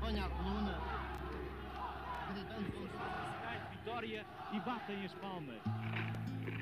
Ponha a coluna, gritando como se fosse Vitória e batem as palmas.